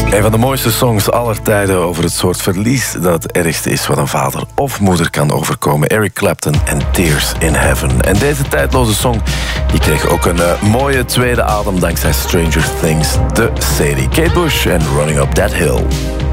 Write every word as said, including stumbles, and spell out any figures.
Een van de mooiste songs aller tijden over het soort verlies dat het ergste is wat een vader of moeder kan overkomen. Eric Clapton en Tears in Heaven. En deze tijdloze song die kreeg ook een uh, mooie tweede adem dankzij Stranger Things, de serie. Kate Bush en Running Up That Hill.